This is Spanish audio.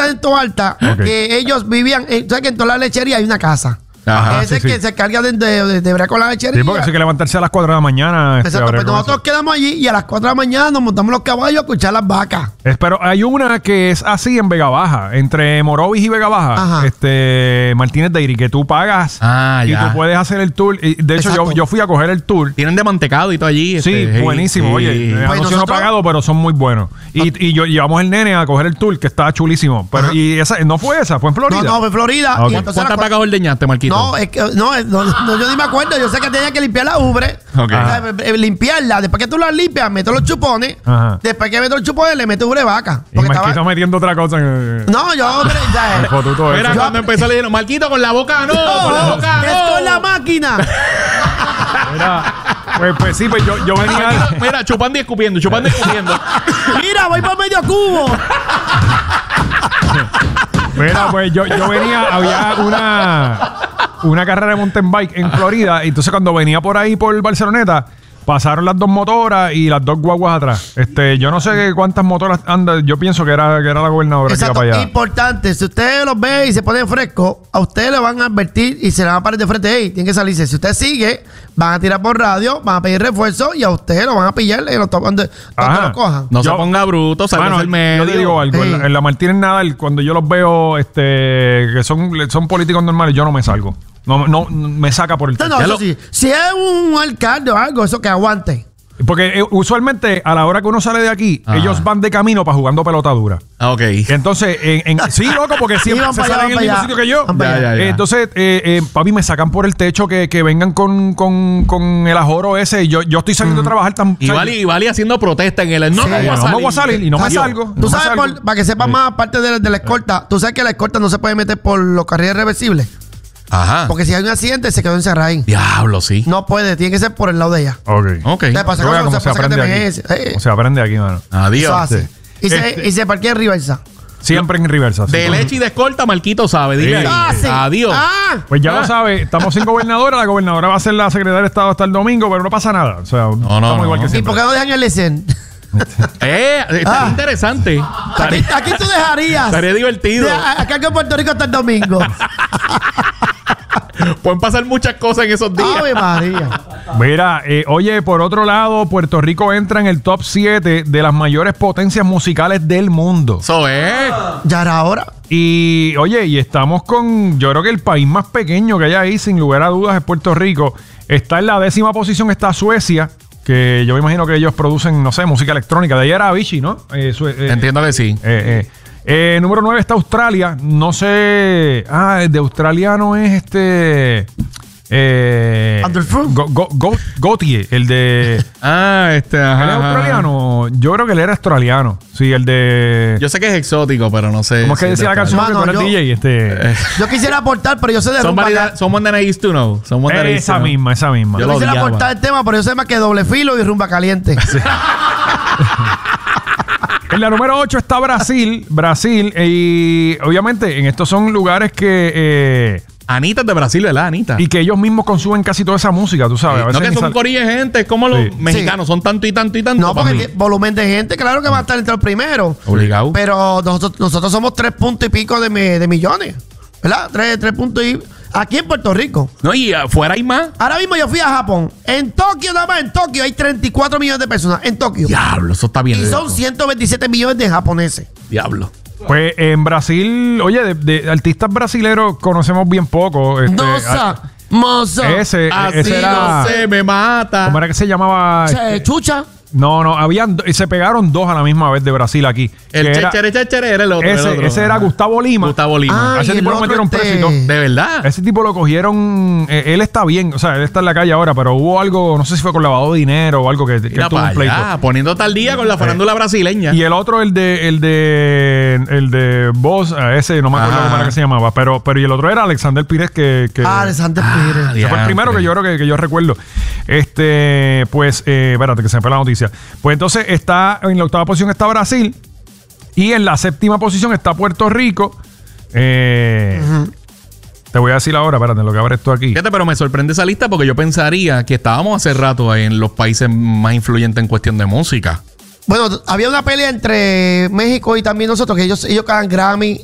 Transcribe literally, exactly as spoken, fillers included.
están en Toalta, okay. que ellos vivían, eh, ¿sabes que en toda la lechería hay una casa? Ajá, ese sí, que sí. se carga de, de, de, de bregar con la lechería. Sí, porque hay que levantarse a las cuatro de la mañana. Exacto, este, pues nosotros quedamos allí y a las cuatro de la mañana nos montamos los caballos a escuchar las vacas. Es, pero hay una que es así en Vega Baja, entre Morovis y Vega Baja, Ajá. este Martínez Dairy, que tú pagas ah, y ya. tú puedes hacer el tour. Y de hecho, yo, yo fui a coger el tour. Tienen de mantecado y todo allí. Sí, este, buenísimo. Sí. Oye, Pues anuncio nosotros... no pagado, pero son muy buenos. Y, y yo llevamos el nene a coger el tour, que estaba chulísimo. Pero y esa no fue esa, fue en Florida. No, no, fue en Florida. Okay. Y entonces ¿Cuántas la... vacas ordeñaste, Marquito? No, es que no, no, no, yo ni me acuerdo. Yo sé que tenía que limpiar la ubre. Okay. O sea, limpiarla. Después que tú la limpias, meto los chupones. Ajá. Después que meto los chupones, le meto ubre vaca. Y Marquito estaba... metiendo otra cosa en... No, yo... Ya, el fotuto Mira, ese. cuando empezó le dijeron, Marquito, con la boca no, no, con la boca no. es con la máquina. Mira, pues, pues sí, pues yo, yo venía... Mira, chupando y escupiendo, chupando y escupiendo. Mira, voy por medio cubo. Mira, pues yo, yo venía, había una, una carrera de mountain bike en Florida. Y entonces cuando venía por ahí por Barceloneta, pasaron las dos motoras y las dos guaguas atrás. Este, yo no sé cuántas motoras andan. Yo pienso que era, que era la gobernadora. Exacto, que iba para allá. Importante. Si ustedes los ven y se ponen frescos, a ustedes le van a advertir y se le van a parar de frente. Hey, tienen que salirse. Si usted sigue, van a tirar por radio, van a pedir refuerzo y a ustedes lo van a pillar y lo, cuando, cuando lo cojan. No yo, se ponga bruto, salga del medio. Yo te digo algo. Sí. En, la, en la Martínez Nadal, cuando yo los veo este, que son, son políticos normales, yo no me salgo. No, no me saca por el no, no, eso lo... sí. Si es un alcalde o algo, eso que aguante. Porque eh, usualmente a la hora que uno sale de aquí, ah. ellos van de camino para jugando pelota dura. Ah, ok. Entonces, en, en, sí, loco, porque siempre sí, se salen en el mismo sitio que yo. Ya, ya, ya. Eh, entonces, eh, eh, papi, me sacan por el techo que, que vengan con, con, con el ajoro ese. Y yo, yo estoy saliendo mm. a trabajar tan. Y Vali, y Vali haciendo protesta en el. No, sí, me, voy no me voy a salir y no me salgo. Tú no sabes, salgo. Por, para que sepas sí. más, aparte de, de la escolta, tú sabes que la escolta no se puede meter por los carriles reversibles. Ajá. Porque si hay un accidente, se quedó encerrada ahí. Diablo, sí. No puede, tiene que ser por el lado de ella. Ok. Ok. ¿Qué pasa? Yo cómo se, se aprende aquí. Eh. O se aprende aquí, mano. Adiós. Sí. Y, se, este. y se parquea en reversa. Siempre en reversa. De sí, leche y de escolta, Marquito sabe. Dile sí. ahí. Ah, sí. Adiós. Ah. Pues ya ah. lo sabe. Estamos sin gobernadora. La gobernadora va a ser la secretaria de Estado hasta el domingo, pero no pasa nada. O sea, no, no, estamos no, igual que no. siempre. ¿Y por qué no dejan el licen? eh, está ah. interesante. Aquí, aquí tú dejarías. Estaría divertido. De, acá en Puerto Rico hasta el domingo. Pueden pasar muchas cosas en esos días. ¡Ave María! Mira, eh, oye, por otro lado, Puerto Rico entra en el top siete de las mayores potencias musicales del mundo. Eso es. Ya era hora. Y, oye, y estamos con, yo creo que el país más pequeño que hay ahí, sin lugar a dudas, es Puerto Rico. Está en la décima posición, está Suecia, que yo me imagino que ellos producen, no sé, música electrónica. De ahí era Avicii, ¿no? Eh, su, eh, Entiendo que sí. Eh, eh. Eh, número nueve está Australia. No sé. Ah, el de australiano es este. Eh, Go, Go, Go, Gautier, el de. Ah, este. Ajá, ¿Él es australiano? Yo creo que él era australiano. Sí, el de. Yo sé que es exótico, pero no sé. ¿Cómo es que decía la canción? Mano, que con el D J? Este. Eh, yo quisiera aportar, pero yo sé de rumba. Someone that I used to know. Someone that I used to esa know. misma, esa misma. Yo, yo quisiera odiaba. aportar el tema, pero yo sé más que Doble Filo y Rumba Caliente. Sí. En la número ocho está Brasil. Brasil. Y obviamente en estos son lugares que. Eh, Anita es de Brasil, ¿verdad, Anita? Y que ellos mismos consumen casi toda esa música, tú sabes. Sí, a veces no que son sal... corillas de gente, es como los sí. mexicanos, sí. son tanto y tanto y tanto. No, porque el volumen de gente, claro que va a estar entre los primeros. Obligado. Pero nosotros, nosotros somos tres puntos y pico de, de millones, ¿verdad? Tres, tres puntos y... Aquí en Puerto Rico. No, y afuera hay más. Ahora mismo yo fui a Japón. En Tokio, nada más en Tokio, hay treinta y cuatro millones de personas. En Tokio. Diablo, eso está bien. Y son ciento veintisiete millones de japoneses. Diablo. Pues en Brasil, oye, de, de artistas brasileños conocemos bien poco. Este, Nosa, moza. Ese, Así ese era. No se me mata. ¿Cómo era que se llamaba? Che, chucha. No, no, habían y se pegaron dos a la misma vez de Brasil aquí. El chechere, chechere era el otro. Ese, el otro. ese era Gustavo Lima. Gustavo Lima. Ah, ese tipo lo metieron este... preso y todo. ¿De verdad? Ese tipo lo cogieron. Eh, él está bien, o sea, él está en la calle ahora, pero hubo algo, no sé si fue con lavado de dinero o algo que, que Mira tuvo un pleito. allá, poniendo tal día con la farándula eh, brasileña. Y el otro, el de, el de, el de Boss, ese no me acuerdo cómo era que se llamaba, pero, pero y el otro era Alexander Pires que, que ah, Alexander Pires. Ah, ese fue el primero que yo creo que, que yo recuerdo. Este, pues, eh, espérate que se me fue la noticia. Pues entonces está en la octava posición está Brasil y en la séptima posición está Puerto Rico. Eh, uh-huh. Te voy a decir ahora, espérate, lo que abre esto aquí. Fíjate, pero me sorprende esa lista porque yo pensaría que estábamos hace rato en los países más influyentes en cuestión de música. Bueno, había una pelea entre México y también nosotros, que ellos, ellos ganan Grammy